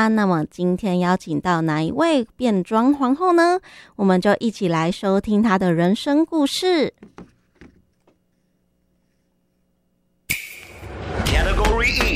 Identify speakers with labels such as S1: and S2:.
S1: 啦。那么今天邀请到哪一位变装皇后呢？我们就一起来收听她的人生故事。